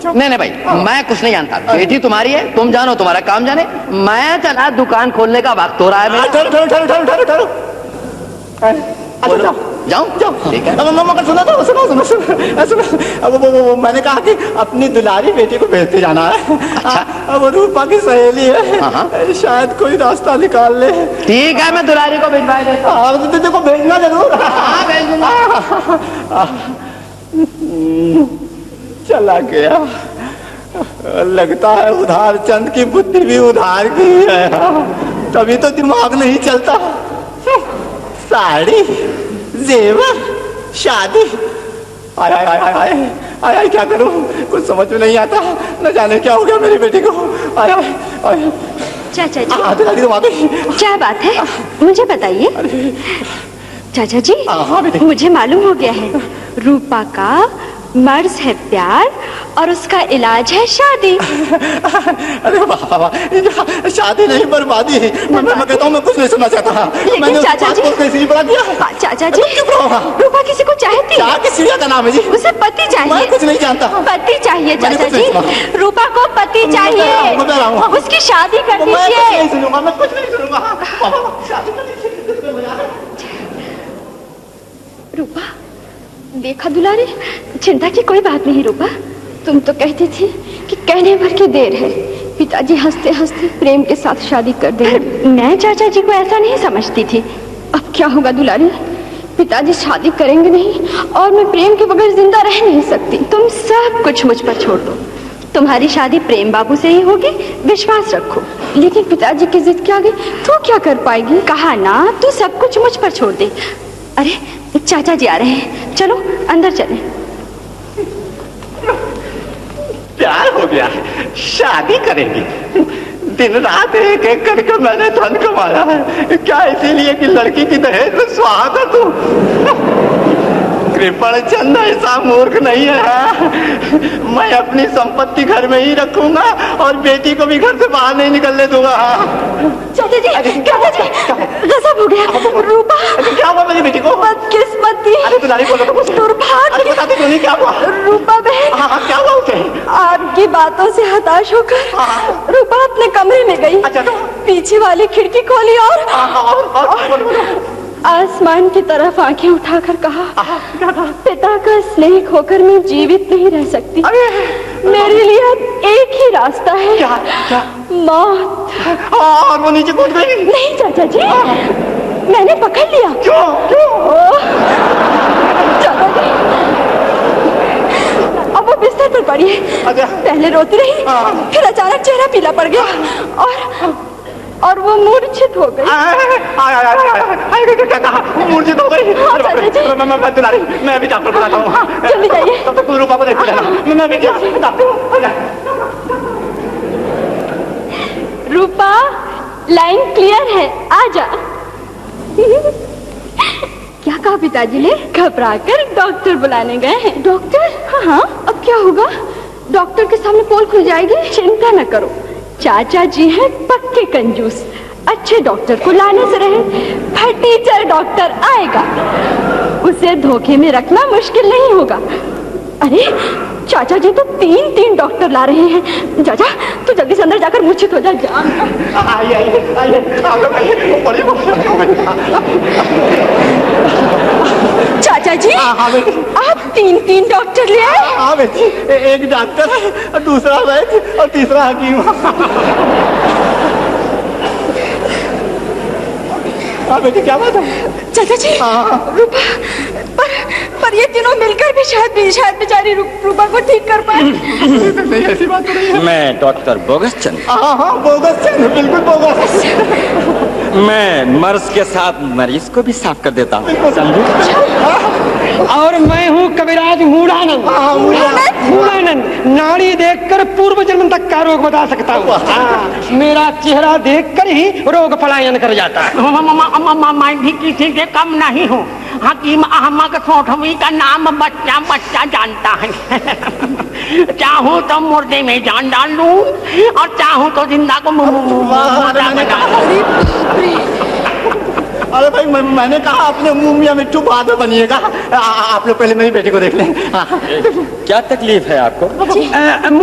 अच्छा। नहीं भाई, मैं कुछ नहीं जानता। बेटी तुम्हारी है, तुम जानो, तुम्हारा काम जाने। मैं चला, दुकान खोलने का वक्त हो रहा है मेरा। अच्छा जाऊं? ठीक है। मगर सुनो। अब वो मैंने कहा कि अपनी दुलारी बेटी को भेजते जाना है। अच्छा। अब वो रूपा की सहेली है, शायद कोई रास्ता निकाल ले। ठीक है, मैं दुलारी को भिजवा देता हूं। देखो भेजना जरूर। हाँ, भेज दूंगा। चला गया। लगता है उधार चंद की बुद्धि भी उधार की है, तभी तो दिमाग नहीं चलता। साड़ी, जेवर, शादी, आय आय आय आय आय आय, क्या करूं, कुछ समझ में नहीं आता। न जाने क्या हो गया मेरी बेटी को। आय आय आय। चाचा जी, क्या बात है, मुझे बताइए। चाचा जी, मुझे मालूम हो गया है, रूपा का मर्ज है प्यार और उसका इलाज है शादी। अरे वाह, शादी नहीं बर्बादी है। मैं कहता हूँ, मैं कुछ नहीं सुनना चाहता। लेकिन चाचा जी, चाचा जी, रूपा किसी को चाहती है। किस चिड़िया का नाम है जी? उसे पति चाहिए। मैं कुछ नहीं जानता। पति चाहिए चाचा जी, रूपा को पति चाहिए। उसकी शादी कर दीजिए। मैं कुछ नहीं सुनूंगा। रूपा, देखा दुलारी, चिंता की कोई बात नहीं। रूपा, तुम तो कहती थी कि कहने भर की देर है, पिताजी हंसते हंसते प्रेम के साथ शादी कर देंगे। मैं चाचा जी को ऐसा नहीं समझती थी। अब क्या होगा दुलारी, पिताजी शादी करेंगे नहीं और मैं प्रेम के बगैर जिंदा रह नहीं सकती। तुम सब कुछ मुझ पर छोड़ दो, तुम्हारी शादी प्रेम बाबू से ही होगी, विश्वास रखो। लेकिन पिताजी की जिद के आगे तू क्या कर पाएगी? कहा ना, तू सब कुछ मुझ पर छोड़ दे। अरे चाचा जी आ रहे हैं, चलो अंदर चलें। प्यार हो गया, शादी करेंगी। दिन रात एक एक करके मैंने धन कमाया है, क्या इसीलिए कि लड़की की दहेज में सुहागा तू? कृपण चंद ऐसा मूर्ख नहीं है। मैं अपनी संपत्ति घर में ही रखूंगा और बेटी को भी घर से बाहर नहीं निकलने दूंगा। चाचा जी, गजब हो गया। रूपा, क्या हुआ मेरी बेटी को? बदकिस्मती, दुर्भाग्य। क्या हुआ रूपा बहन? हाँ, क्या हुआ उसे? आपकी बातों से हताश होकर रूपा अपने कमरे में गई। अच्छा, तो पीछे वाली खिड़की खोली और आसमान की तरफ आंखें उठाकर कहा, पिता का स्नेह खोकर मैं जीवित नहीं रह सकती। मेरे लिए अब एक ही रास्ता है। क्या? मौत। और वो नीचे कूद गई? नहीं चाचा जी, मैंने पकड़ लिया। क्यों? चाचा जी, अब वो बिस्तर पर पड़ी है। पहले रोती रही, फिर अचानक चेहरा पीला पड़ गया और वो मूर्छित हो गई। मूर्छित हो गई? मैं अभी डॉक्टर बुलाता हूँ। जल्दी जाइए। तब तक रूपा को देखते रहना। मैं भी रूपा, लाइन क्लियर है, आ जा। क्या कहा पिताजी ने? घबराकर डॉक्टर बुलाने गए हैं। डॉक्टर? हाँ, अब क्या होगा? डॉक्टर के सामने पोल खुल जाएगी। चिंता न करो, चाचा जी हैं पक्के कंजूस, अच्छे डॉक्टर को लाने से रहे। फटीचर डॉक्टर आएगा, उसे धोखे में रखना मुश्किल नहीं होगा। अरे चाचा जी तो तीन डॉक्टर ला रहे हैं। जा तू जल्दी से अंदर जाकर मूर्छित हो जा। चाचा जी, आप तीन डॉक्टर ले आए? हाँ बेटी, एक डॉक्टर है, दूसरा वैद्य और तीसरा हकीम। हाँ बेटी, क्या बात है? चाचा जी, रूपा, पर ये तीनों मिलकर भी शायद बेचारी रूपा को ठीक कर पाए। नहीं, ऐसी बात नहीं है। मैं डॉक्टर बोगस चंद। हाँ, बोगस चंद, बिल्कुल बोगस। मैं मर्ज के साथ मरीज को भी साफ कर देता हूँ, और मैं हूँ कविराज मूढ़ानंद। मूढ़ानंद नाड़ी देखकर पूर्व जन्म तक का रोग बता सकता हूँ। मेरा चेहरा देखकर ही रोग पलायन कर जाता है। मैं भी किसी से कम नहीं हूँ। हकीम अहमद सोठवी का नाम बच्चा जानता है। चाहूँ तो मुर्दे में जान डाल लूं और चाहूँ तो जिंदा को अरे भाई मैंने कहा अपने मुंह मियां मिट्टू बाद में बनिएगा। आप लोग पहले मेरी बेटी को देख लें। क्या तकलीफ है आपको?